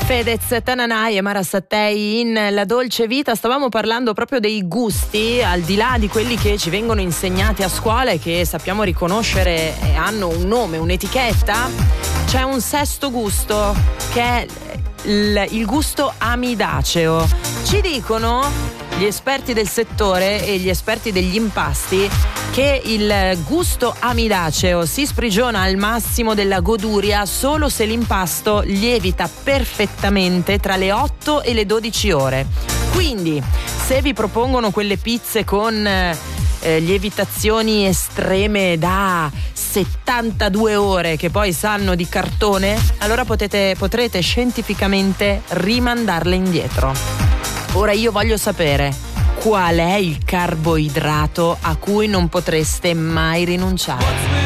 Fedez, Tananai e Mara Sattei in La Dolce Vita. Stavamo parlando proprio dei gusti, al di là di quelli che ci vengono insegnati a scuola e che sappiamo riconoscere e hanno un nome, un'etichetta. C'è un sesto gusto che è il gusto amidaceo. Ci dicono gli esperti del settore e gli esperti degli impasti che il gusto amidaceo si sprigiona al massimo della goduria solo se l'impasto lievita perfettamente tra le 8 e le 12 ore. Quindi, se vi propongono quelle pizze con lievitazioni estreme da 72 ore che poi sanno di cartone, allora potrete scientificamente rimandarle indietro. Ora io voglio sapere qual è il carboidrato a cui non potreste mai rinunciare.